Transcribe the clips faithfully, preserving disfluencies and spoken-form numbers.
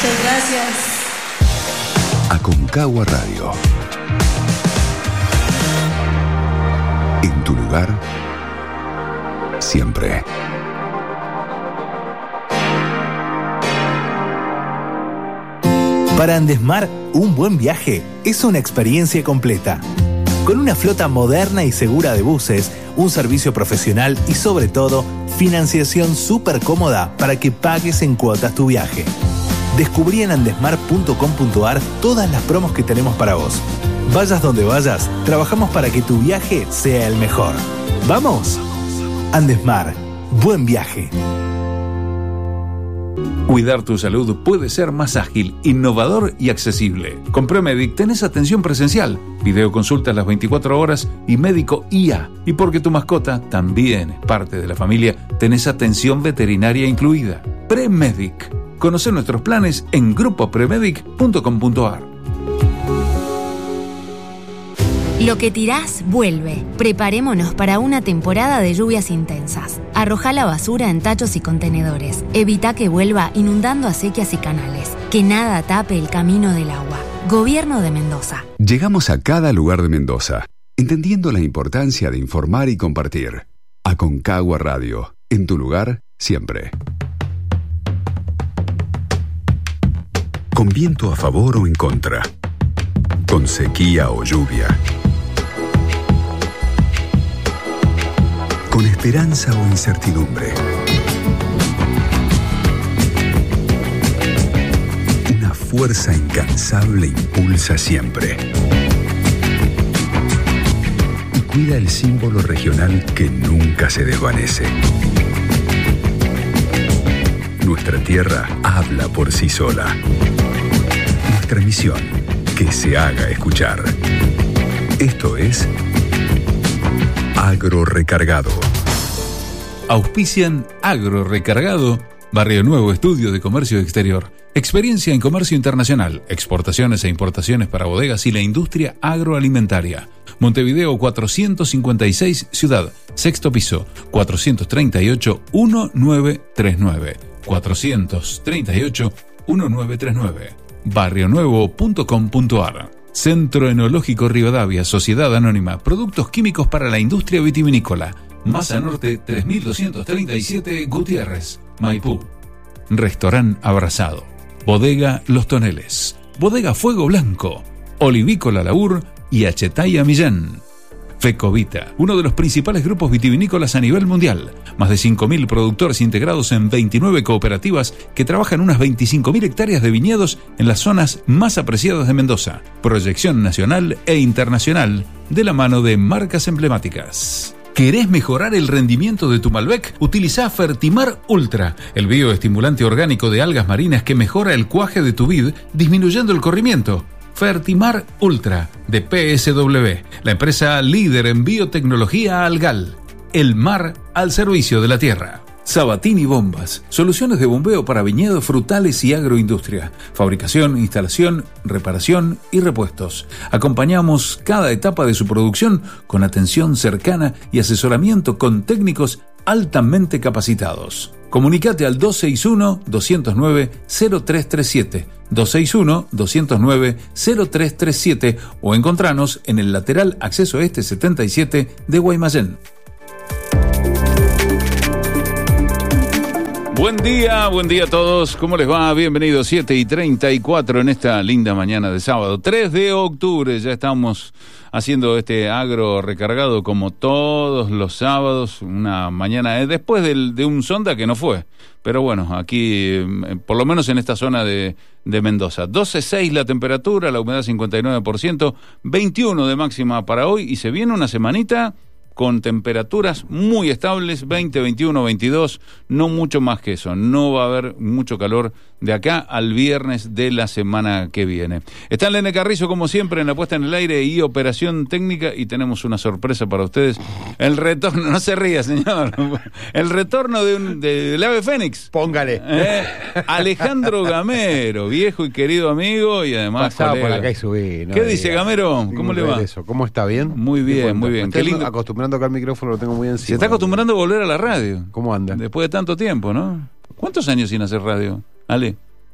Muchas gracias. Aconcagua Radio. En tu lugar, siempre. Para Andesmar, un buen viaje es una experiencia completa. Con una flota moderna y segura de buses, un servicio profesional y sobre todo, financiación súper cómoda para que pagues en cuotas tu viaje. Descubrí en andesmar punto com punto ar todas las promos que tenemos para vos. Vayas donde vayas, trabajamos para que tu viaje sea el mejor. ¡Vamos! Andesmar, buen viaje. Cuidar tu salud puede ser más ágil, innovador y accesible. Con Premedic tenés atención presencial, videoconsultas las veinticuatro horas y médico I A. Y porque tu mascota también es parte de la familia, tenés atención veterinaria incluida. Premedic. Conoce nuestros planes en grupo premedic punto com punto ar. Lo que tirás, vuelve. Preparémonos para una temporada de lluvias intensas. Arrojá la basura en tachos y contenedores. Evita que vuelva inundando acequias y canales. Que nada tape el camino del agua. Gobierno de Mendoza. Llegamos a cada lugar de Mendoza, entendiendo la importancia de informar y compartir. Aconcagua Radio. En tu lugar, siempre. Con viento a favor o en contra. Con sequía o lluvia. Con esperanza o incertidumbre. Una fuerza incansable impulsa siempre. Y cuida el símbolo regional que nunca se desvanece. Nuestra tierra habla por sí sola. Nuestra misión, que se haga escuchar. Esto es Agro Recargado. Auspician Agro Recargado, Barrio Nuevo, Estudio de Comercio Exterior. Experiencia en comercio internacional, exportaciones e importaciones para bodegas y la industria agroalimentaria. Montevideo cuatrocientos cincuenta y seis, Ciudad, sexto piso, cuatrocientos treinta y ocho, diecinueve treinta y nueve. cuatrocientos treinta y ocho, diecinueve treinta y nueve. barrio nuevo punto com punto ar. Centro Enológico Rivadavia, Sociedad Anónima, productos químicos para la industria vitivinícola. Masa Norte tres mil doscientos treinta y siete, Gutiérrez, Maipú. Restaurant Abrazado. Bodega Los Toneles. Bodega Fuego Blanco. Olivícola Laur y Achetaya Millán. Fecovita, uno de los principales grupos vitivinícolas a nivel mundial. Más de cinco mil productores integrados en veintinueve cooperativas que trabajan unas veinticinco mil hectáreas de viñedos en las zonas más apreciadas de Mendoza. Proyección nacional e internacional de la mano de marcas emblemáticas. ¿Querés mejorar el rendimiento de tu Malbec? Utilizá Fertimar Ultra, el bioestimulante orgánico de algas marinas que mejora el cuaje de tu vid, disminuyendo el corrimiento. Fertimar Ultra, de P S W, la empresa líder en biotecnología algal. El mar al servicio de la tierra. Sabatini Bombas, soluciones de bombeo para viñedos, frutales y agroindustria. Fabricación, instalación, reparación y repuestos. Acompañamos cada etapa de su producción con atención cercana y asesoramiento con técnicos altamente capacitados. Comunicate al dos seis uno, dos cero nueve, cero tres tres siete, dos seis uno, dos cero nueve, cero tres tres siete o encontranos en el lateral acceso este setenta y siete de Guaymallén. Buen día, buen día a todos. ¿Cómo les va? Bienvenidos, siete y treinta y cuatro en esta linda mañana de sábado. tres de octubre, ya estamos haciendo este agro recargado como todos los sábados. Una mañana después del, de un sonda que no fue. Pero bueno, aquí, por lo menos en esta zona de, de Mendoza. doce coma seis la temperatura, la humedad cincuenta y nueve por ciento, veintiuno de máxima para hoy y se viene una semanita con temperaturas muy estables, veinte, veintiuno, veintidós, no mucho más que eso. No va a haber mucho calor de acá al viernes de la semana que viene. Está Lene Carrizo, como siempre, en la puesta en el aire y operación técnica, y tenemos una sorpresa para ustedes. El retorno, no se ría, señor, el retorno de un, de, del ave fénix. Póngale. Eh, Alejandro Gamero, viejo y querido amigo, y además pasaba colega. por acá y subí. No ¿Qué diga. dice Gamero? ¿Cómo le va? Eso. ¿Cómo está? ¿Bien? Muy bien, muy bien. Qué lindo. Acostumbrando acá al micrófono, lo tengo muy encima. Se está acostumbrando a volver a la radio. ¿Cómo anda? Después de tanto tiempo, ¿no? ¿Cuántos años sin hacer radio, Ale?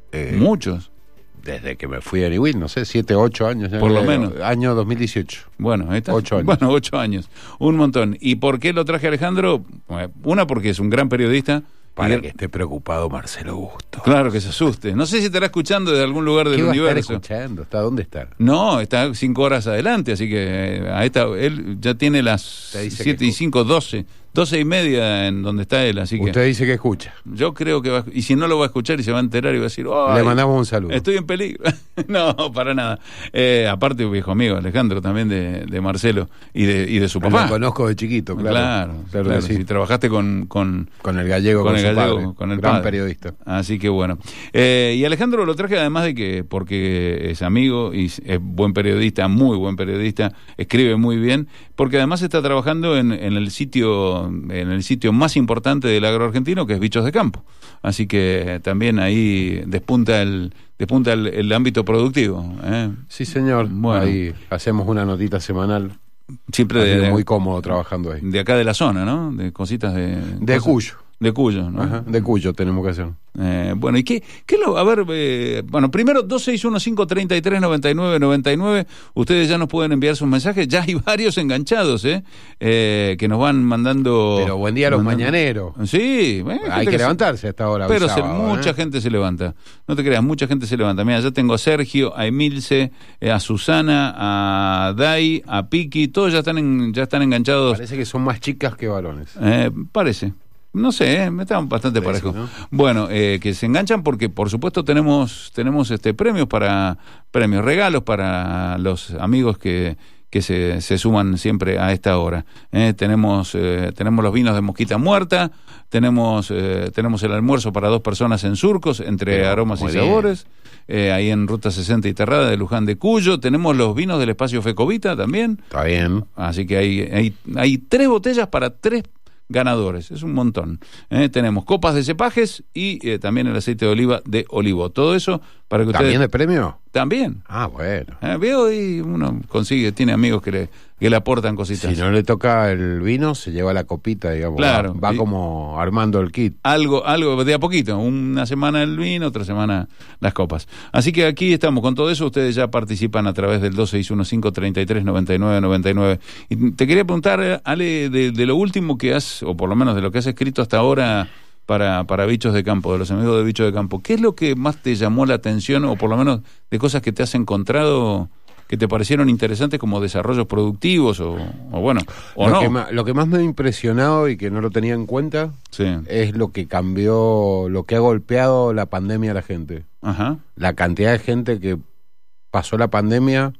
Eh, Muchos. Desde que me fui a Niwil, no sé, siete, ocho años. Por lo eh, menos. Año dos mil dieciocho. Bueno, ahí está. Ocho años. Bueno, ocho años. Un montón. ¿Y por qué lo traje a Alejandro? Una, porque es un gran periodista. Para y que esté preocupado Marcelo Busto. Claro, que se asuste. No sé si estará escuchando desde algún lugar del ¿Qué va a universo. estar escuchando? ¿Está dónde está? No, está cinco horas adelante, así que a esta, él ya tiene las siete y cinco, doce. Doce y media en donde está él, así que... Usted dice que escucha. Yo creo que va... Y si no lo va a escuchar y se va a enterar y va a decir... Le mandamos un saludo. Estoy en peligro. No, para nada. Eh, aparte, un viejo amigo, Alejandro, también de, de Marcelo y de, y de su papá. Lo conozco de chiquito, claro. Claro, claro, claro. sí. Si trabajaste con... Con, con el gallego, con, con, el su gallego, padre. con el Gran padre. periodista. Así que bueno. Eh, y Alejandro lo traje además de que, porque es amigo y es buen periodista, muy buen periodista, escribe muy bien, porque además está trabajando en, en el sitio, en el sitio más importante del agro argentino, que es Bichos de Campo. Así que también ahí despunta el, despunta el, el ámbito productivo. ¿eh? Sí, señor. Bueno. Ahí hacemos una notita semanal. Siempre de, de, muy cómodo trabajando ahí. De acá de la zona, ¿no? De cositas de... De cosas, Cuyo. De Cuyo, ¿no? Ajá, de Cuyo tenemos que hacer. Eh, bueno, ¿y qué, qué lo, a ver, eh, bueno, primero dos seis uno cinco, tres tres, nueve nueve nueve nueve, ustedes ya nos pueden enviar sus mensajes, ya hay varios enganchados, ¿eh? eh que nos van mandando... Pero buen día a los mandando, mañaneros. Sí. Eh, hay que, que levantarse a esta hora. Pero sábado, se, mucha ¿eh? gente se levanta, no te creas, mucha gente se levanta. Mira, ya tengo a Sergio, a Emilce, eh, a Susana, a Dai, a Piki, todos ya están, en, ya están enganchados. Parece que son más chicas que varones. Eh, parece. No sé, eh, me están bastante parejos. ¿No? Bueno, eh, que se enganchan porque, por supuesto, tenemos tenemos este premios para premios, regalos para los amigos que que se, se suman siempre a esta hora. Eh, tenemos eh, tenemos los vinos de Mosquita Muerta, tenemos eh, tenemos el almuerzo para dos personas en Surcos, entre Pero, aromas y bien. sabores, eh, ahí en Ruta sesenta y Terrada de Luján de Cuyo. Tenemos los vinos del Espacio Fecovita también. Está bien. Así que hay, hay, hay tres botellas para tres ganadores, es un montón. ¿eh? Tenemos copas de cepajes y eh, también el aceite de oliva de Olivo. Todo eso para que ustedes... ¿También de premio? También. Ah, bueno. Eh, veo y uno consigue, tiene amigos que le, que le aportan cositas. Si no le toca el vino, se lleva la copita, digamos. Claro. Va, va como armando el kit. Algo, algo de a poquito. Una semana el vino, otra semana las copas. Así que aquí estamos con todo eso. Ustedes ya participan a través del dos seis uno cinco, tres tres, nueve nueve nueve nueve. Y te quería preguntar, Ale, de, de lo último que has, o por lo menos de lo que has escrito hasta ahora para, para Bichos de Campo, de los amigos de Bichos de Campo. ¿Qué es lo que más te llamó la atención, o por lo menos de cosas que te has encontrado que te parecieron interesantes como desarrollos productivos o, o bueno, o lo no? Que más, lo que más me ha impresionado y que no lo tenía en cuenta sí. es lo que cambió, lo que ha golpeado la pandemia a la gente. Ajá. La cantidad de gente que pasó la pandemia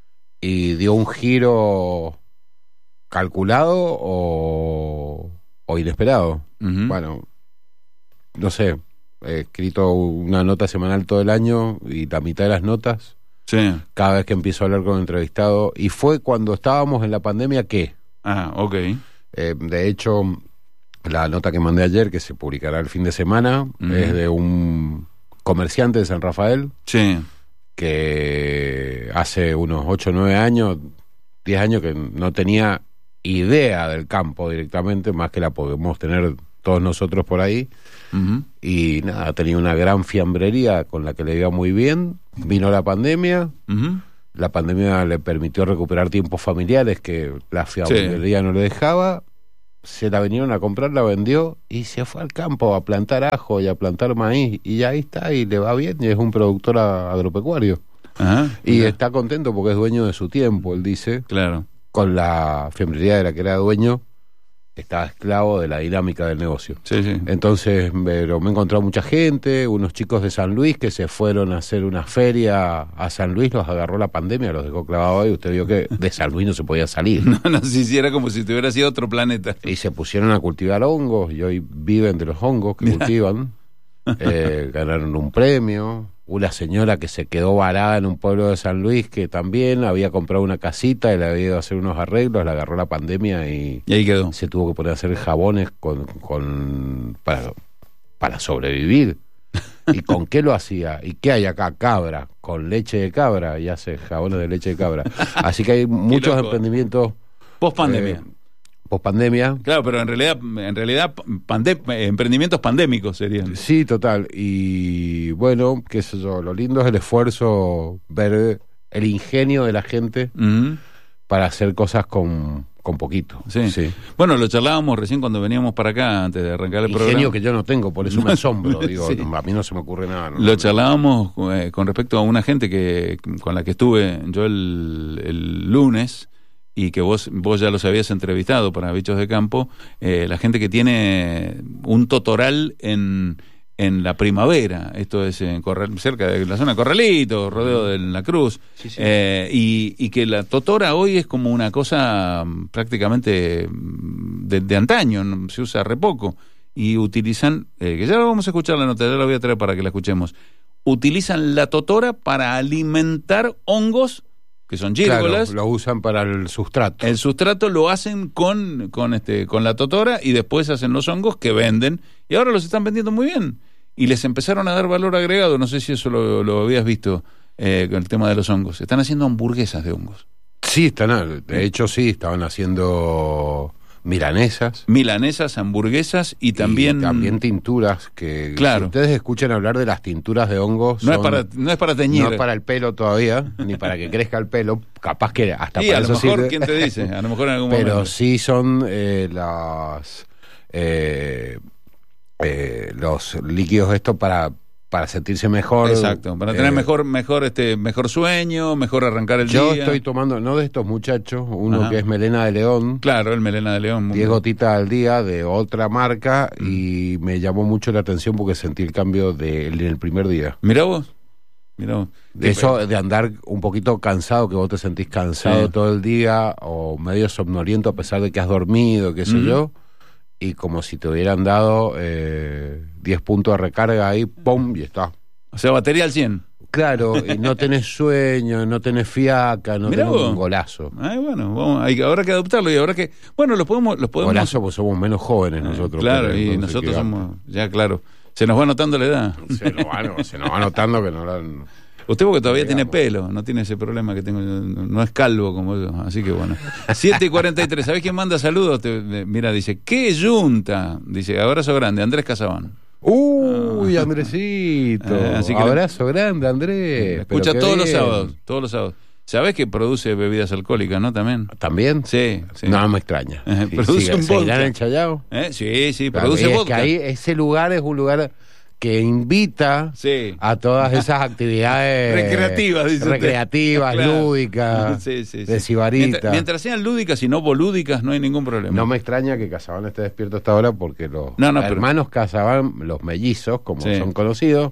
y dio un giro calculado o, o inesperado. Uh-huh. Bueno, no sé, he escrito una nota semanal todo el año y la mitad de las notas, sí. cada vez que empiezo a hablar con un entrevistado, y fue cuando estábamos en la pandemia que... Ah, ok. Eh, de hecho, la nota que mandé ayer, que se publicará el fin de semana, uh-huh. es de un comerciante de San Rafael, sí. que hace unos ocho o nueve años, diez años que no tenía idea del campo directamente, más que la podemos tener todos nosotros por ahí, uh-huh. y nada, tenía una gran fiambrería con la que le iba muy bien. Vino la pandemia, uh-huh. la pandemia le permitió recuperar tiempos familiares que la fiambrería sí. no le dejaba, se la vinieron a comprar, la vendió y se fue al campo a plantar ajo y a plantar maíz, y ya ahí está, y le va bien, y es un productor agropecuario. Uh-huh. Y uh-huh. está contento porque es dueño de su tiempo, él dice. Claro. Con la fiambrería de la que era dueño, estaba esclavo de la dinámica del negocio. Sí, sí. Entonces pero me he encontrado mucha gente, unos chicos de San Luis que se fueron a hacer una feria a San Luis, los agarró la pandemia, los dejó clavados ahí. Usted vio que de San Luis no se podía salir. No, no, si hiciera como si te hubiera sido otro planeta. Y se pusieron a cultivar hongos, y hoy viven de los hongos que cultivan. eh, ganaron un premio. Una señora que se quedó varada en un pueblo de San Luis, que también había comprado una casita y le había ido a hacer unos arreglos, le agarró la pandemia y, y ahí quedó. Se tuvo que poner a hacer jabones con, con para, para sobrevivir. ¿Y con qué lo hacía? ¿Y qué hay acá? Cabra, con leche de cabra, y hace jabones de leche de cabra. Así que hay muchos emprendimientos post pandemia. Eh, pospandemia. Claro, pero en realidad, en realidad pandem- emprendimientos pandémicos serían. Sí, total. Y bueno, qué sé yo, lo lindo es el esfuerzo, ver el ingenio de la gente uh-huh. para hacer cosas con, con poquito. Sí. sí. Bueno, lo charlábamos recién cuando veníamos para acá, antes de arrancar el ingenio programa. Ingenio que yo no tengo, por eso me asombro. Digo, sí. A mí no se me ocurre nada. No, lo charlábamos eh, con respecto a una gente que con la que estuve yo el, el lunes, y que vos vos ya los habías entrevistado para Bichos de Campo, eh, la gente que tiene un totoral en, en la primavera, esto es en Corral, cerca de la zona de Corralito, rodeo de la Cruz, sí, sí. Eh, y, y que la totora hoy es como una cosa prácticamente de, de antaño, se usa re poco, y utilizan, eh, que ya lo vamos a escuchar la nota, ya la voy a traer para que la escuchemos, utilizan la totora para alimentar hongos que son gírgolas. Claro, lo usan para el sustrato. El sustrato lo hacen con, con, este, con la totora y después hacen los hongos que venden. Y ahora los están vendiendo muy bien. Y les empezaron a dar valor agregado. No sé si eso lo, lo habías visto eh, con el tema de los hongos. Están haciendo hamburguesas de hongos. Sí, están, de hecho sí, estaban haciendo milanesas. Milanesas, hamburguesas y también... Y también tinturas, que claro. Si ustedes escuchan hablar de las tinturas de hongos... No, son, es, para, no es para teñir. No es para el pelo todavía, ni para que crezca el pelo, capaz que hasta sí, para a eso lo mejor, sirve. ¿quién te dice? A lo mejor en algún Pero momento. sí son eh, las... Eh, eh, los líquidos estos para... para sentirse mejor. Exacto, para tener eh, mejor mejor este mejor sueño, mejor arrancar el yo día. Yo estoy tomando, no de estos muchachos, uno Ajá. que es Melena de León. Claro, el Melena de León. diez gotitas al día de otra marca mm. y me llamó mucho la atención porque sentí el cambio de, en el primer día. Mirá vos. Mirá vos. De eso, de andar un poquito cansado, que vos te sentís cansado sí. todo el día o medio somnoliento a pesar de que has dormido, qué sé mm. yo. Y como si te hubieran dado eh, diez puntos de recarga ahí, ¡pum! Y está. O sea, batería al cien. Claro, y no tenés sueño, no tenés fiaca, no Mirá tenés vos. un golazo. Ay, bueno, vamos, hay, habrá que adoptarlo y habrá que... Bueno, los podemos... Los podemos... Golazo porque somos menos jóvenes nosotros. Eh, claro, pero, y nosotros somos... Ya, claro. Se nos va notando la edad. Se nos va, se nos va notando que no la... Usted porque todavía tiene pelo, no tiene ese problema que tengo, no es calvo como yo, así que bueno. siete y cuarenta y tres, ¿sabés quién manda saludos? Te, mira, dice, ¡qué yunta! Dice, abrazo grande, Andrés Casabán. Uy, Andresito. Eh, así que abrazo le... grande, Andrés. Escucha todos bien. los sábados, todos los sábados. ¿Sabés que produce bebidas alcohólicas, no? También. ¿También? Sí, sí. No me extraña. Eh, produce sigue, un vodka. en el Chayao? ¿Eh? Sí, sí, claro, produce es vodka. Que ahí ese lugar es un lugar que invita sí. a todas esas actividades recreativas, dice recreativas, claro. lúdicas, sí, sí, sí. de sibarita. Mientras, mientras sean lúdicas y no bolúdicas, no hay ningún problema. No me extraña que Casabán esté despierto hasta ahora porque los no, no, hermanos pero... Casabán, los mellizos, como sí. son conocidos,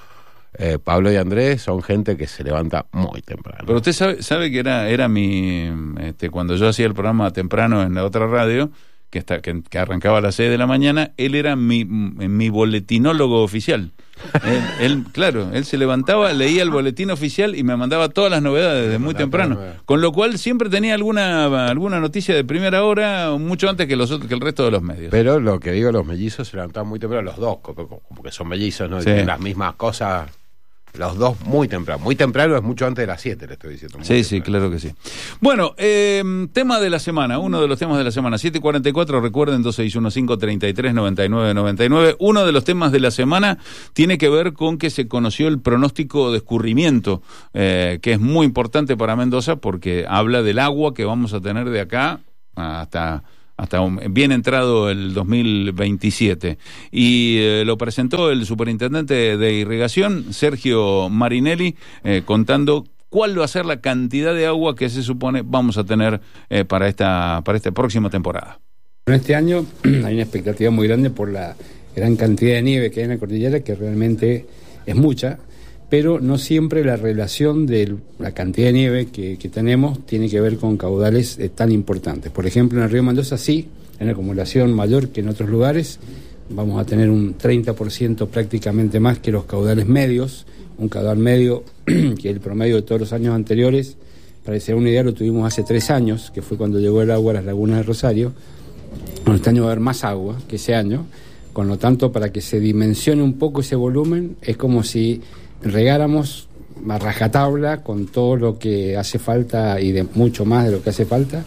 eh, Pablo y Andrés, son gente que se levanta muy temprano. Pero usted sabe, sabe que era, era mi... Este, cuando yo hacía el programa temprano en la otra radio... Que, está, que, que arrancaba a las seis de la mañana, él era mi, mi boletinólogo oficial. él, él, claro, él se levantaba, leía el boletín oficial y me mandaba todas las novedades desde muy temprano. Con lo cual siempre tenía alguna alguna noticia de primera hora, mucho antes que los otros, que el resto de los medios. Pero lo que digo, los mellizos se levantaban muy temprano, los dos, como, como que son mellizos, ¿no? Sí. Tienen las mismas cosas. Los dos muy temprano. Muy temprano es mucho antes de las siete, le estoy diciendo. Sí, temprano. Sí, claro que sí. Bueno, eh, tema de la semana, uno de los temas de la semana, siete y cuarenta y cuatro, recuerden, dos seis uno cinco, treinta y tres, noventa y nueve, noventa y nueve. Uno de los temas de la semana tiene que ver con que se conoció el pronóstico de escurrimiento, eh, que es muy importante para Mendoza porque habla del agua que vamos a tener de acá hasta... hasta un, bien entrado el dos mil veintisiete. Y eh, lo presentó el superintendente de irrigación, Sergio Marinelli, eh, contando cuál va a ser la cantidad de agua que se supone vamos a tener eh, para esta para esta próxima temporada. En este año hay una expectativa muy grande por la gran cantidad de nieve que hay en la cordillera, que realmente es mucha, pero no siempre la relación de la cantidad de nieve que, que tenemos tiene que ver con caudales eh, tan importantes. Por ejemplo, en el río Mendoza sí, hay una acumulación mayor que en otros lugares, vamos a tener un treinta por ciento prácticamente más que los caudales medios, un caudal medio que el promedio de todos los años anteriores, para que sea una idea, lo tuvimos hace tres años, que fue cuando llegó el agua a las lagunas de Rosario. Bueno, este año va a haber más agua que ese año, con lo tanto, para que se dimensione un poco ese volumen, es como si regáramos a rajatabla con todo lo que hace falta y de mucho más de lo que hace falta,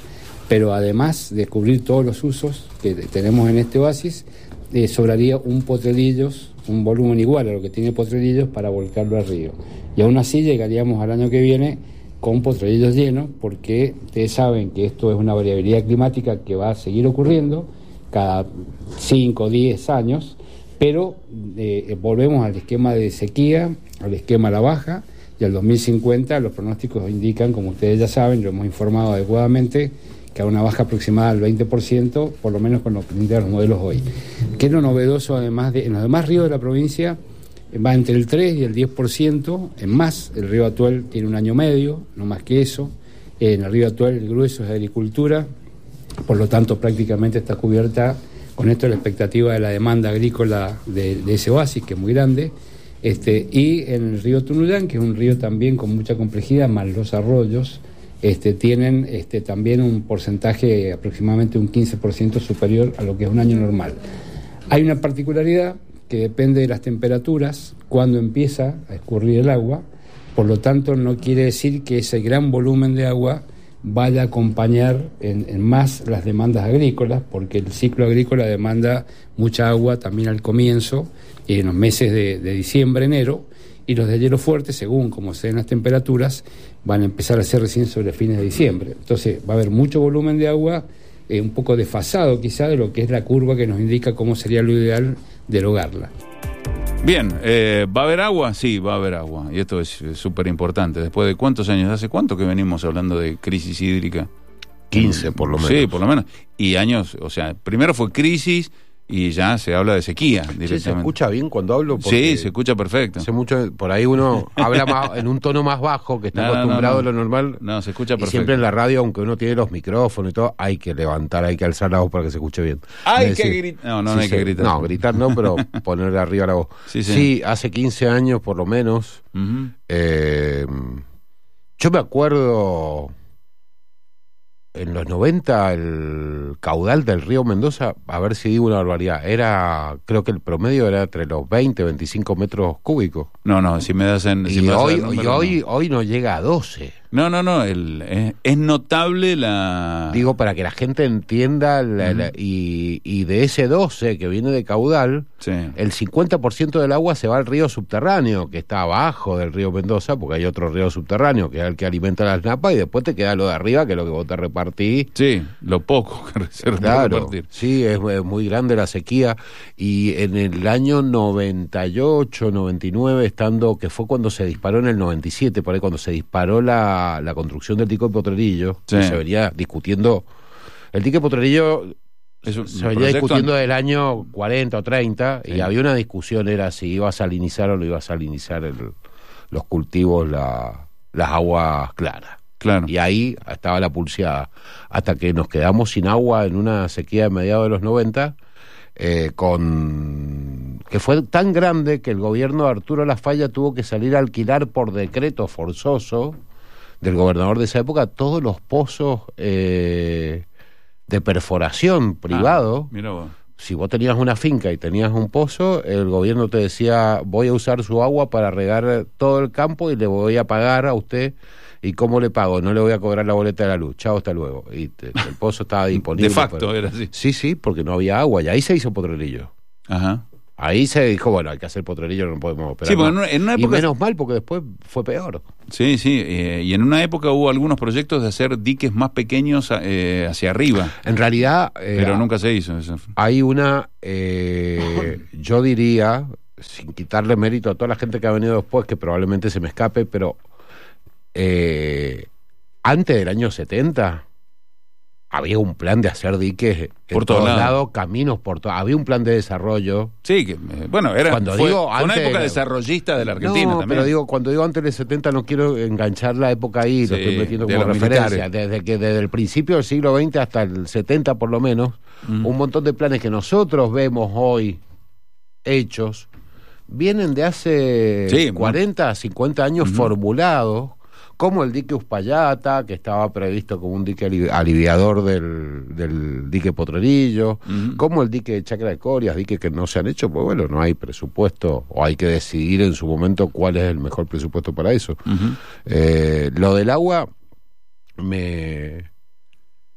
pero además de cubrir todos los usos que tenemos en este oasis, eh, sobraría un Potrerillos, un volumen igual a lo que tiene Potrerillos para volcarlo al río. Y aún así llegaríamos al año que viene con Potrerillos llenos, porque ustedes saben que esto es una variabilidad climática que va a seguir ocurriendo cada cinco o diez años, pero eh, volvemos al esquema de sequía, al esquema a la baja, y al dos mil cincuenta los pronósticos indican, como ustedes ya saben, lo hemos informado adecuadamente, que a una baja aproximada del veinte por ciento, por lo menos con lo que indican los modelos hoy. ¿Qué es lo novedoso? Además de, en los demás ríos de la provincia va entre el tres y el diez por ciento, en más, el río Atuel tiene un año medio, no más que eso. En el río Atuel el grueso es de agricultura, por lo tanto prácticamente está cubierta con esto la expectativa de la demanda agrícola de, de ese oasis, que es muy grande. Este, y en el río Tunuyán, que es un río también con mucha complejidad, más los arroyos, este, tienen este, también un porcentaje aproximadamente un quince por ciento superior a lo que es un año normal. Hay una particularidad que depende de las temperaturas, cuando empieza a escurrir el agua, por lo tanto no quiere decir que ese gran volumen de agua vaya a acompañar en, en más las demandas agrícolas, porque el ciclo agrícola demanda mucha agua también al comienzo, y en los meses de, de diciembre, enero, y los de hielo fuerte, según como se den las temperaturas, van a empezar a ser recién sobre fines de diciembre. Entonces va a haber mucho volumen de agua, eh, un poco desfasado quizá de lo que es la curva que nos indica cómo sería lo ideal derogarla. Bien, eh, ¿va a haber agua? Sí, va a haber agua, y esto es súper importante. ¿Después de cuántos años? ¿Hace cuánto que venimos hablando de crisis hídrica? quince por lo menos. Sí, por lo menos. Y años, o sea, primero fue crisis y ya se habla de sequía directamente. Sí, se escucha bien cuando hablo. Sí, se escucha perfecto. Hace mucho, por ahí uno habla más, en un tono más bajo, que está no, acostumbrado no, no. a lo normal. No, se escucha perfecto. Y siempre en la radio, aunque uno tiene los micrófonos y todo, hay que levantar, hay que alzar la voz para que se escuche bien. Hay es que decir, gritar. No, no, sí, no hay sí, que gritar. No, gritar no, pero poner arriba la voz. Sí, sí. Sí, hace quince años por lo menos. Uh-huh. eh, yo me acuerdo... En los noventa, el caudal del río Mendoza, a ver si digo una barbaridad, era, creo que el promedio era entre los veinte, veinticinco metros cúbicos. No, no, si me das en... Si y me das hoy, el número, y hoy, no. hoy no llega a doce. No, no, no, el, es, es notable la... Digo, para que la gente entienda, la, Uh-huh. la, y, y de ese doce que viene de caudal, Sí. el cincuenta por ciento del agua se va al río subterráneo, que está abajo del río Mendoza, porque hay otro río subterráneo, que es el que alimenta las napas, y después te queda lo de arriba, que es lo que vos te repartís. Sí, lo poco que se Claro, repartir. sí, es, es muy grande la sequía, y en el año noventa y ocho, noventa y nueve, estando, que fue cuando se disparó en el noventa y siete, por ahí cuando se disparó la, la construcción del dique de Potrerillos, Sí. que se venía discutiendo, el dique de Potrerillos Es un se venía proyecto discutiendo an- del año cuarenta o treinta, Sí. y había una discusión, era si iba a salinizar o no iba a salinizar el, los cultivos, la, las aguas claras. Claro. Y ahí estaba la pulseada, hasta que nos quedamos sin agua en una sequía de mediados de los noventa, eh, con que fue tan grande que el gobierno de Arturo Lafalla tuvo que salir a alquilar por decreto forzoso del gobernador de esa época todos los pozos eh, de perforación privado. Ah, mira vos. Si vos tenías una finca y tenías un pozo, el gobierno te decía, voy a usar su agua para regar todo el campo y le voy a pagar a usted. ¿Y cómo le pago? No le voy a cobrar la boleta de la luz. Chao, hasta luego. Y te, el pozo estaba disponible. De facto pero... era así. Sí, sí, porque no había agua. Y ahí se hizo Potrerillo. Ajá. Ahí se dijo, bueno, hay que hacer Potrerillo, no podemos operar. Sí, porque más. en una- en una Y época- menos mal, porque después fue peor. Sí, sí, eh, y en una época hubo algunos proyectos de hacer diques más pequeños eh, hacia arriba, En realidad... eh, pero nunca se hizo eso. Hay una, eh, yo diría, sin quitarle mérito a toda la gente que ha venido después, que probablemente se me escape, pero eh, antes del año setenta había un plan de hacer diques en Por todos todos lados. lados, caminos por todos, había un plan de desarrollo. Sí, que, eh, bueno, era Cuando fue, digo fue una antes época de- desarrollista de la Argentina no, también. pero digo, cuando digo antes del setenta no quiero enganchar la época ahí, lo Sí, estoy metiendo de como los referencia. militares. Desde que desde el principio del siglo veinte hasta el setenta por lo menos, Mm. un montón de planes que nosotros vemos hoy hechos, vienen de hace Sí, cuarenta, cincuenta años Ujú. formulados, como el dique Uspallata, que estaba previsto como un dique alivi- aliviador del, del dique Potrerillo, Ujú. como el dique de Chacra de Corias, diques que no se han hecho, pues bueno, no hay presupuesto, o hay que decidir en su momento cuál es el mejor presupuesto para eso. Ujú. Eh, lo del agua me...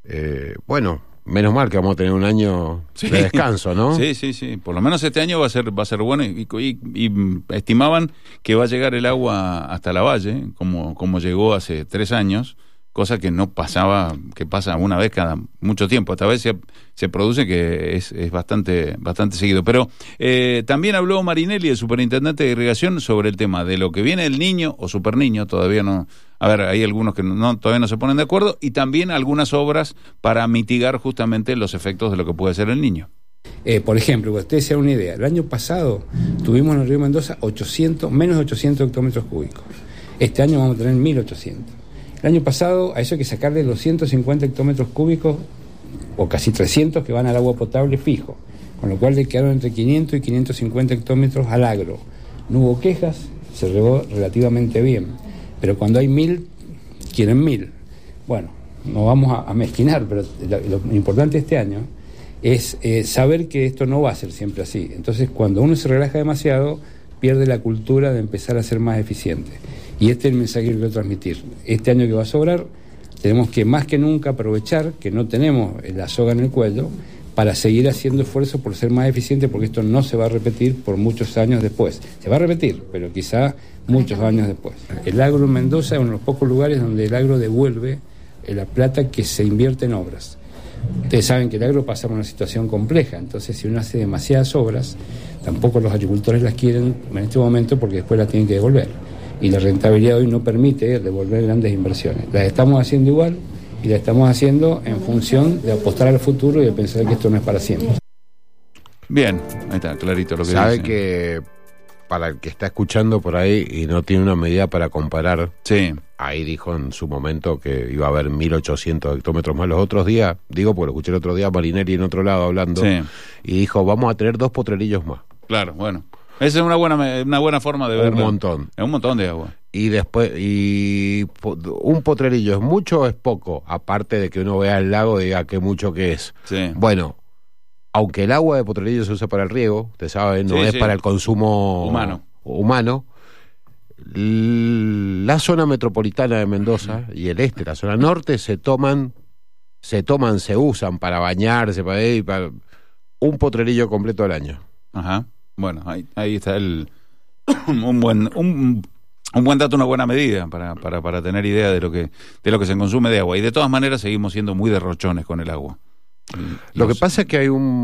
eh, bueno, menos mal que vamos a tener un año sí. de descanso, ¿no? Sí, sí, sí. Por lo menos este año va a ser va a ser bueno y, y, y estimaban que va a llegar el agua hasta la valle, como, como llegó hace tres años, cosa que no pasaba, que pasa una vez cada mucho tiempo. Esta vez se, se produce que es, es bastante bastante seguido. Pero eh, también habló Marinelli, el superintendente de irrigación, sobre el tema de lo que viene el niño o superniño, todavía no... A ver, hay algunos que no, todavía no se ponen de acuerdo, y también algunas obras para mitigar justamente los efectos de lo que puede ser el niño. Eh, por ejemplo, para ustedes se den una idea, el año pasado tuvimos en el río Mendoza ochocientos, menos de ochocientos hectómetros cúbicos. Este año vamos a tener mil ochocientos. El año pasado a eso hay que sacarle los ciento cincuenta hectómetros cúbicos, o casi trescientos, que van al agua potable fijo, con lo cual le quedaron entre quinientos y quinientos cincuenta hectómetros al agro. No hubo quejas, se regó relativamente bien. Pero cuando hay mil, quieren mil. Bueno, no vamos a, a mezquinar, pero lo, lo importante este año es eh, saber que esto no va a ser siempre así. Entonces, cuando uno se relaja demasiado, pierde la cultura de empezar a ser más eficiente. Y este es el mensaje que quiero transmitir. Este año que va a sobrar, tenemos que más que nunca aprovechar que no tenemos la soga en el cuello para seguir haciendo esfuerzos por ser más eficientes, porque esto no se va a repetir por muchos años después. Se va a repetir, pero quizá muchos años después. El agro en Mendoza es uno de los pocos lugares donde el agro devuelve la plata que se invierte en obras. Ustedes saben que el agro pasa por una situación compleja, entonces si uno hace demasiadas obras, tampoco los agricultores las quieren en este momento porque después las tienen que devolver. Y la rentabilidad hoy no permite devolver grandes inversiones. Las estamos haciendo igual, y la estamos haciendo en función de apostar al futuro y de pensar que esto no es para siempre. Bien, ahí está, clarito lo que sabe dice. Que para el que está escuchando por ahí y no tiene una medida para comparar, sí. Ahí dijo en su momento que iba a haber mil ochocientos hectómetros más. Los otros días, digo porque lo escuché el otro día a Marinelli en otro lado hablando, sí. Y dijo, vamos a tener dos potrerillos más. Claro, bueno. Esa es una buena una buena forma de verlo. Un montón. Es un montón de agua. Y después, y un potrerillo es mucho o es poco, aparte de que uno vea el lago y diga qué mucho que es. Sí. Bueno, aunque el agua de potrerillo se usa para el riego, usted sabe, no sí, es sí. para el consumo humano. humano. La zona metropolitana de Mendoza y el este, la zona norte, se toman, se toman, se usan para bañarse, para, para un potrerillo completo al año. Ajá. Bueno, ahí, ahí está el un buen un, un buen dato, una buena medida para, para, para tener idea de lo que de lo que se consume de agua. Y de todas maneras seguimos siendo muy derrochones con el agua. Lo que pasa es que hay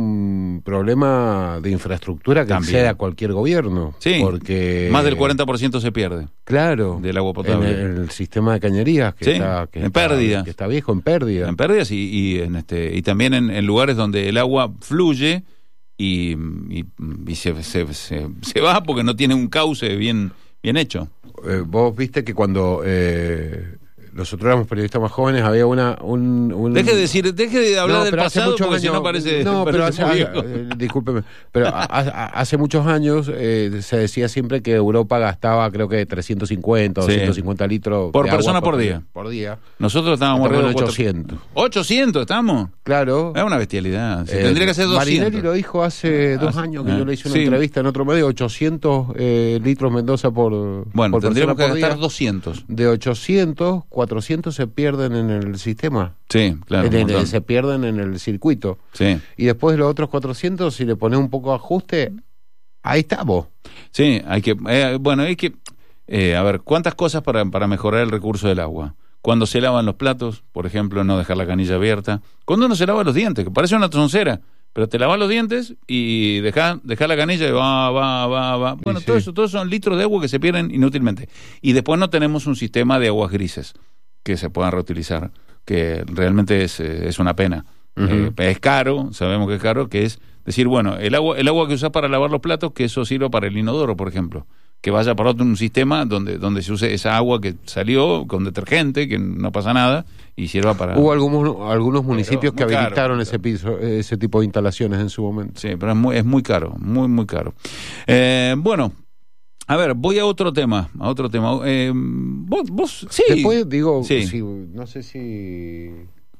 un problema de infraestructura que excede a cualquier gobierno. Sí, porque más del cuarenta por ciento se pierde. Claro. Del agua potable. En el, en el sistema de cañerías que, sí, está, que en está, pérdidas. Que está viejo, en pérdidas. En pérdidas y, y, en este, y también en, en lugares donde el agua fluye y, y, y se, se, se, se va porque no tiene un cauce bien, bien hecho. Eh, vos viste que cuando... Eh, nosotros éramos periodistas más jóvenes, había una... Un, un... Deje de decir, deje de hablar no, del pasado porque años, si no parece... No, pero parece hace, eh, discúlpeme, pero a, a, hace muchos años eh, se decía siempre que Europa gastaba creo que trescientos cincuenta o sí. ciento cincuenta litros por de persona agua por día. Por día. Nosotros estábamos en ochocientos. ¿ochocientos estamos? Claro. Es una bestialidad. Se eh, tendría que ser doscientos. Marinelli lo dijo hace dos años que ah, yo le hice una sí. entrevista en otro medio, ochocientos eh, litros Mendoza por Bueno, por tendríamos que por gastar día. doscientos. De ochocientos, cuatrocientos se pierden en el sistema. Sí, claro. En el, se pierden en el circuito. Sí. Y después de los otros cuatrocientos, si le pones un poco de ajuste, ahí estamos. Sí, hay que... Eh, bueno, hay que... Eh, a ver, ¿cuántas cosas para, para mejorar el recurso del agua? Cuando se lavan los platos, por ejemplo, no dejar la canilla abierta. Cuando uno se lava los dientes, que parece una toncera, pero te lavas los dientes y deja, deja la canilla y va, va, va, va. Bueno, sí, todo sí. eso, todos son litros de agua que se pierden inútilmente. Y después no tenemos un sistema de aguas grises que se puedan reutilizar, que realmente es, es una pena. Uh-huh. Eh, es caro, sabemos que es caro, que es decir, bueno, el agua el agua que usás para lavar los platos, que eso sirva para el inodoro, por ejemplo, que vaya para otro un sistema donde donde se use esa agua que salió con detergente, que no pasa nada, y sirva para... Hubo algunos algunos municipios que habilitaron caro, ese piso, ese tipo de instalaciones en su momento. Sí, pero es muy, es muy caro, muy, muy caro. Eh, bueno... A ver, voy a otro tema, a otro tema. Eh, vos, vos, sí. Después digo, sí. si, no sé si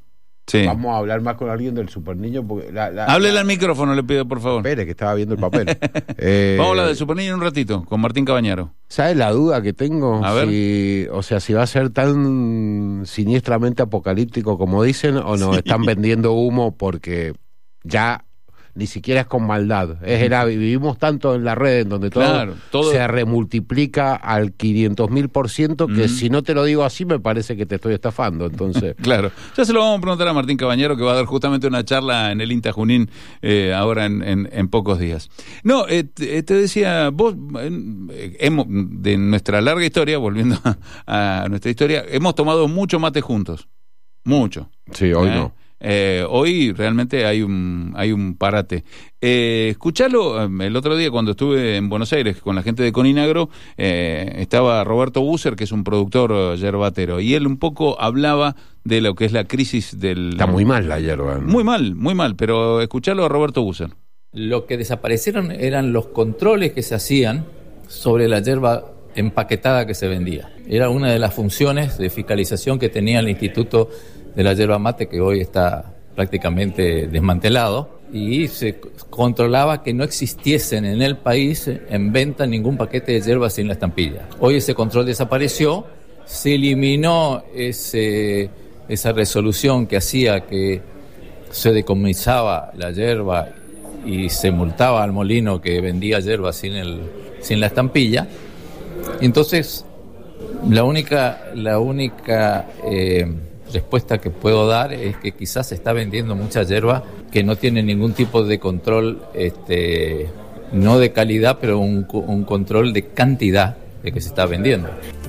Sí. Vamos a hablar más con alguien del Super Niño. Porque la, la, Háblele la... al micrófono, le pido, por favor. Espere, que estaba viendo el papel. eh... Vamos a hablar del Super Niño en un ratito, con Martín Cabañaro. ¿Sabes la duda que tengo? A ver. Si, o sea, si va a ser tan siniestramente apocalíptico como dicen, o nos sí. están vendiendo humo porque ya... ni siquiera es con maldad, es el vivimos tanto en la red en donde todo, claro, todo... se remultiplica al quinientos mil por ciento que mm. si no te lo digo así me parece que te estoy estafando, entonces... Claro, ya se lo vamos a preguntar a Martín Cabañaro, que va a dar justamente una charla en el INTA Junín eh, ahora en, en, en pocos días. No, eh, te, te decía, vos, eh, hemos, de nuestra larga historia, volviendo a, a nuestra historia, hemos tomado mucho mate juntos, mucho. Sí, hoy ¿eh? no. Eh, hoy realmente hay un hay un parate. Eh, escuchalo, el otro día cuando estuve en Buenos Aires con la gente de Coninagro, eh, estaba Roberto Busser, que es un productor yerbatero, y él un poco hablaba de lo que es la crisis del... Está muy mal la yerba, ¿no? Muy mal, muy mal, pero escuchalo a Roberto Busser. Lo que desaparecieron eran los controles que se hacían sobre la yerba empaquetada que se vendía. Era una de las funciones de fiscalización que tenía el Instituto de la Yerba Mate, que hoy está prácticamente desmantelado, y se controlaba que no existiesen en el país en venta ningún paquete de yerba sin la estampilla. Hoy ese control desapareció, se eliminó ese, esa resolución que hacía que se decomisaba la yerba y se multaba al molino que vendía yerba sin, el, sin la estampilla. Entonces, la única, la única eh, respuesta que puedo dar es que quizás se está vendiendo mucha yerba que no tiene ningún tipo de control, este, no de calidad, pero un, un control de cantidad de que se está vendiendo.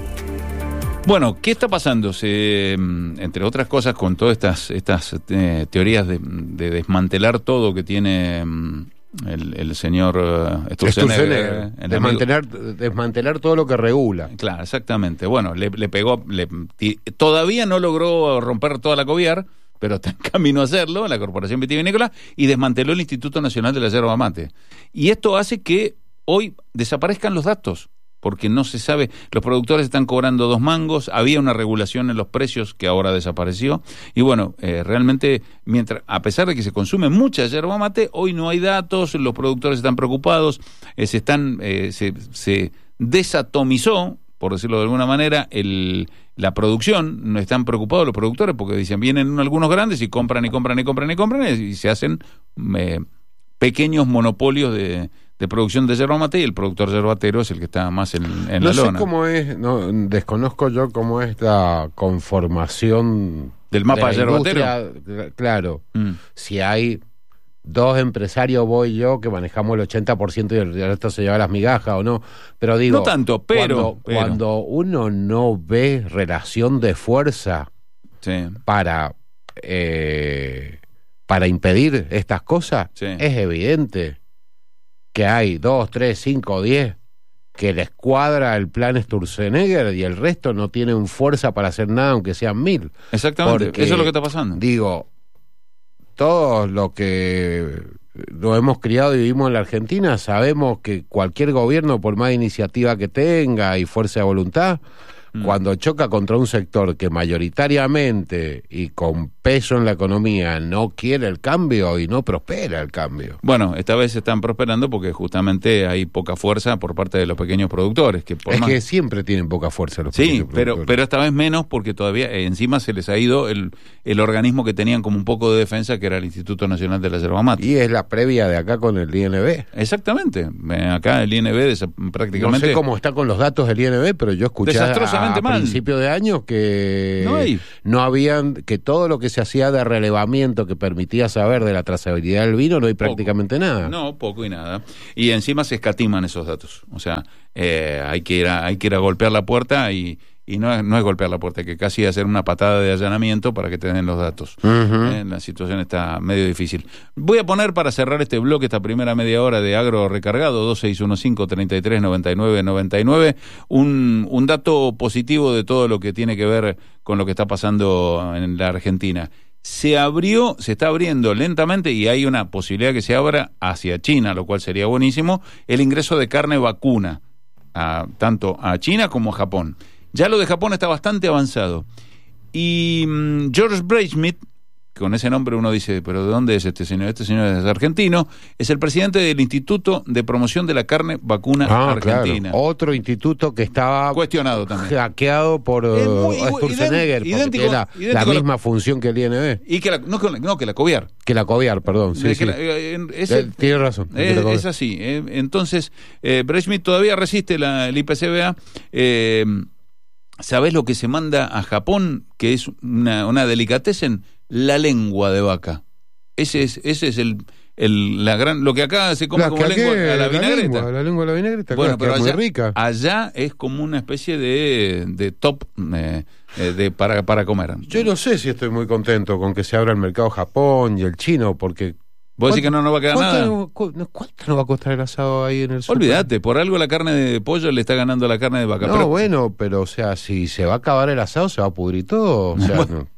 Bueno, ¿qué está pasando? Se, entre otras cosas, con todas estas, estas eh, teorías de, de desmantelar todo que tiene el, el señor uh, Sturzenegger, eh, desmantelar, desmantelar todo lo que regula. Claro, exactamente. Bueno, le, le pegó, le, t- todavía no logró romper toda la cobiar, pero está en camino a hacerlo, la Corporación Vitivinícola, y desmanteló el Instituto Nacional de la Yerba Mate. Y esto hace que hoy desaparezcan los datos, porque no se sabe, los productores están cobrando dos mangos, había una regulación en los precios que ahora desapareció, y bueno, eh, realmente, mientras a pesar de que se consume mucha yerba mate, hoy no hay datos, los productores están preocupados, eh, se están, eh, se, se desatomizó, por decirlo de alguna manera, el, la producción, no están preocupados los productores, porque dicen, vienen algunos grandes y compran y compran y compran y compran, y se hacen eh, pequeños monopolios de de producción de yerba mate, y el productor yerbatero es el que está más en, en no la lona. No sé cómo es, no, desconozco yo cómo es la conformación del mapa de yerbatero. Claro, mm. si hay dos empresarios, voy yo, que manejamos el ochenta por ciento y el resto se lleva las migajas o no, pero digo... No tanto, pero... Cuando, pero. cuando uno no ve relación de fuerza sí. para... Eh, para impedir estas cosas, sí. es evidente que hay dos, tres, cinco, diez que les cuadra el plan Sturzenegger y el resto no tienen fuerza para hacer nada, aunque sean mil. Exactamente, porque, eso es lo que está pasando. Digo, todos los que nos hemos criado y vivimos en la Argentina sabemos que cualquier gobierno, por más iniciativa que tenga y fuerza de voluntad, mm. cuando choca contra un sector que mayoritariamente y con peso en la economía no quiere el cambio y no prospera el cambio. Bueno, esta vez están prosperando porque justamente hay poca fuerza por parte de los pequeños productores. Que por es más... que siempre tienen poca fuerza los sí, pequeños pero, productores. pero esta vez menos porque todavía eh, encima se les ha ido el, el organismo que tenían como un poco de defensa, que era el Instituto Nacional de la Yerba Mate. Y es la previa de acá con el I N B. Exactamente. Eh, acá el I N B desa- prácticamente... No sé cómo está con los datos del I N B, pero yo escuché a, a mal. principio de año que no, hay. no habían, que todo lo que se hacía de relevamiento que permitía saber de la trazabilidad del vino no hay Poco. prácticamente nada. No, poco y nada. Y encima se escatiman esos datos. O sea, eh, hay que ir a, hay que ir a golpear la puerta y, y no, es, no es golpear la puerta, que casi hacer una patada de allanamiento para que te den los datos. Uh-huh. Eh, la situación está medio difícil. Voy a poner para cerrar este bloque, esta primera media hora de Agro Recargado, dos seis uno cinco, treinta y tres, noventa y nueve, noventa y nueve, un, un dato positivo de todo lo que tiene que ver con lo que está pasando en la Argentina. Se abrió, se está abriendo lentamente, y hay una posibilidad que se abra hacia China, lo cual sería buenísimo, el ingreso de carne vacuna, a, tanto a China como a Japón. Ya lo de Japón está bastante avanzado. Y mmm, George Braithwaite, con ese nombre uno dice, pero ¿de dónde es este señor? Este señor es argentino, es el presidente del Instituto de Promoción de la Carne Vacuna ah, Argentina. Claro. Otro instituto que estaba cuestionado también. Hackeado por uh, Sturzenegger, porque idéntico, tiene la, la misma la, función que el I N B. Y que la, no, no, que la COVIAR. Que la COVIAR, perdón. Sí, sí. La, eh, ese, eh, tiene razón. Es, es así. Eh, entonces, eh, Brezhnev todavía resiste la, el I P C B A. Eh, ¿Sabés lo que se manda a Japón? Que es una, una delicatessen, la lengua de vaca. Ese es, ese es el, el la gran, lo que acá se come la, como lengua a la, la vinagreta. Lengua, la lengua a la vinagreta, bueno, claro, pero es allá, muy rica. Allá es como una especie de, de top eh, de para, para comer. Yo no sé si estoy muy contento con que se abra el mercado Japón y el chino, porque ¿vos decís que no nos va a quedar nada? No, ¿Cuánto nos va a costar el asado ahí en el sur? Olvídate, por algo la carne de pollo le está ganando la carne de vaca. No, pero... bueno, pero o sea, si se va a acabar el asado, se va a pudrir todo. O sea, no.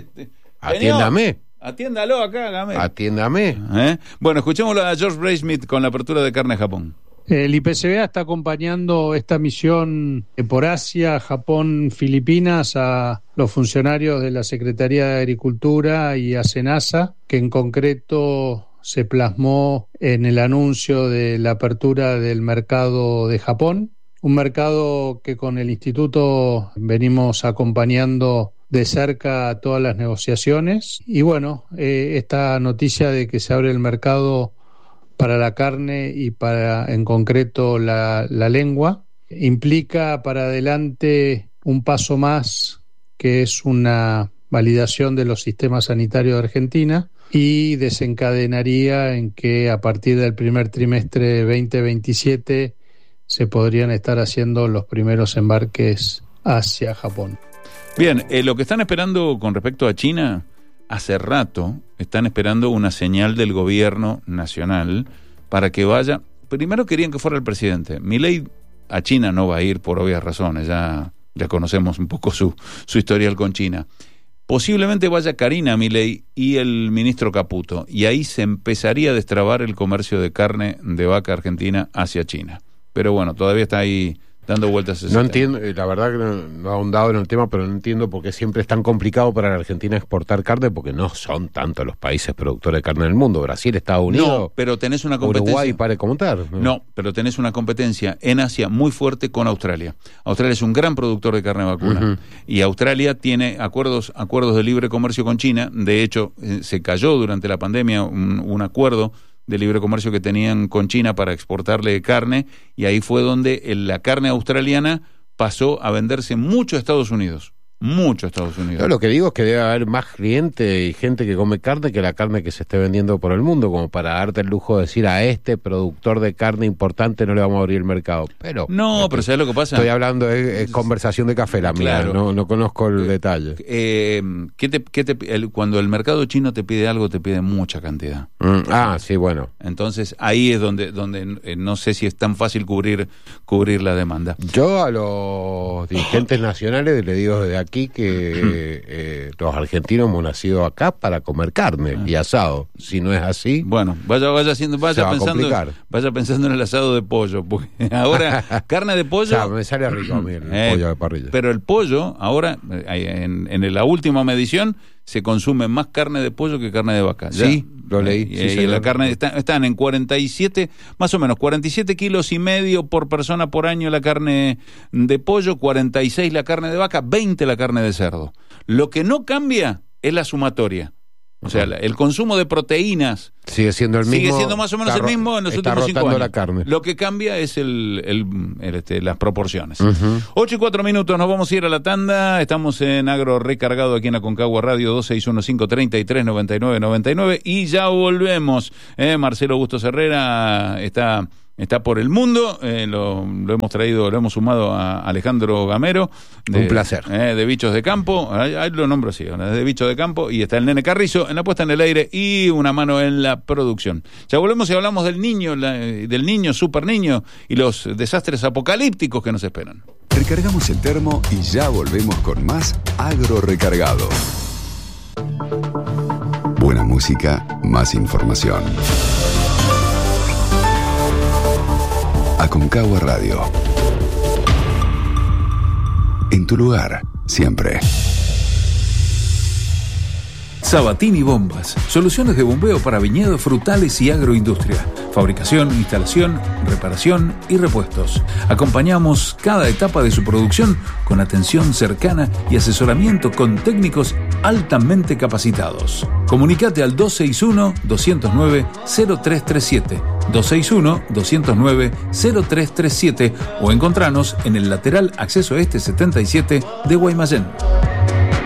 Atiéndame. Atiéndalo acá, Gamero. Atiéndame. ¿Eh? Bueno, escuchémoslo a George Brezhnev con la apertura de carne de Japón. El I P C B A está acompañando esta misión por Asia, Japón, Filipinas a los funcionarios de la Secretaría de Agricultura y a SENASA, que en concreto se plasmó en el anuncio de la apertura del mercado de Japón, un mercado que con el Instituto venimos acompañando de cerca todas las negociaciones. Y bueno, eh, esta noticia de que se abre el mercado para la carne y para, en concreto, la, la lengua, implica para adelante un paso más, que es una validación de los sistemas sanitarios de Argentina, y desencadenaría en que a partir del primer trimestre veinte veintisiete se podrían estar haciendo los primeros embarques hacia Japón. Bien, eh, lo que están esperando con respecto a China, hace rato están esperando una señal del gobierno nacional para que vaya. Primero querían que fuera el presidente. Milei a China no va a ir por obvias razones, ya, ya conocemos un poco su, su historial con China. Posiblemente vaya Karina Milei y el ministro Caputo, y ahí se empezaría a destrabar el comercio de carne de vaca argentina hacia China. Pero bueno, todavía está ahí dando vueltas ese No tema. entiendo, la verdad que no, no he ahondado en el tema, pero no entiendo por qué siempre es tan complicado para la Argentina exportar carne, porque no son tantos los países productores de carne del mundo. Brasil, Estados Unidos, no, pero tenés una competencia. Uruguay, para de contar. ¿no? no, pero tenés una competencia en Asia muy fuerte con Australia. Australia es un gran productor de carne vacuna. Uh-huh. Y Australia tiene acuerdos, acuerdos de libre comercio con China. De hecho, eh, se cayó durante la pandemia un, un acuerdo de libre comercio que tenían con China para exportarle carne, y ahí fue donde la carne australiana pasó a venderse mucho a Estados Unidos. Mucho a Estados Unidos. Yo lo que digo es que debe haber más clientes y gente que come carne que la carne que se esté vendiendo por el mundo, como para darte el lujo de decir a este productor de carne importante no le vamos a abrir el mercado. Pero no, pero ¿sabes lo que pasa? Estoy hablando de, de conversación de café, la mía, claro. no, no conozco el eh, detalle. Eh, ¿qué te, qué te, el, cuando el mercado chino te pide algo, te pide mucha cantidad. Mm, ah, sí, bueno. Entonces ahí es donde, donde eh, no sé si es tan fácil cubrir, cubrir la demanda. Yo a los dirigentes nacionales le digo desde aquí aquí que eh, los argentinos hemos nacido acá para comer carne y asado. Si no es así, bueno, vaya vaya haciendo vaya pensando vaya pensando en el asado de pollo, porque ahora carne de pollo, o sea, me sale rico a mí el eh, pollo de parrilla. Pero el pollo ahora en, en la última medición se consume más carne de pollo que carne de vaca. Sí, ya. Lo leí. Y, sí, y la carne está, están en cuarenta y siete, más o menos cuarenta y siete kilos y medio por persona por año la carne de pollo, cuarenta y seis la carne de vaca, veinte la carne de cerdo. Lo que no cambia es la sumatoria. O sea, la, el consumo de proteínas sigue siendo el mismo. Sigue siendo más o menos el mismo en los últimos cinco años. La carne. Lo que cambia es el, el, el este, las proporciones. Uh-huh. Ocho y cuatro minutos, nos vamos a ir a la tanda. Estamos en Agro Recargado aquí en Aconcagua Radio, dos seis uno cinco, tres tres, nueve nueve nueve nueve, y ya volvemos. Eh, Marcelo Bustos Herrera está... Está por el mundo, eh, lo, lo hemos traído, lo hemos sumado a Alejandro Gamero. De, Un placer. Eh, de Bichos de Campo, ahí, ahí lo nombro así, de Bichos de Campo, y está el Nene Carrizo en la puesta en el aire y una mano en la producción. Ya volvemos y hablamos del niño, la, del niño, super niño, y los desastres apocalípticos que nos esperan. Recargamos el termo y ya volvemos con más Agro Recargado. Buena música, más información. Aconcagua Radio. En tu lugar, siempre. Sabatini Bombas, soluciones de bombeo para viñedos, frutales y agroindustria. Fabricación, instalación, reparación y repuestos. Acompañamos cada etapa de su producción con atención cercana y asesoramiento con técnicos altamente capacitados. Comunicate al dos seis uno, dos cero nueve, cero tres tres siete, dos seis uno, dos cero nueve, cero tres tres siete o encontranos en el lateral acceso este setenta y siete de Guaymallén.